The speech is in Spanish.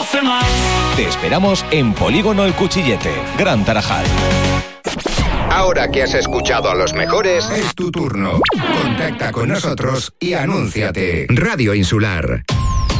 12 más. Te esperamos en Polígono El Cuchillete, Gran Tarajal. Ahora que has escuchado a los mejores, es tu turno. Contacta con nosotros y anúnciate. Radio Insular.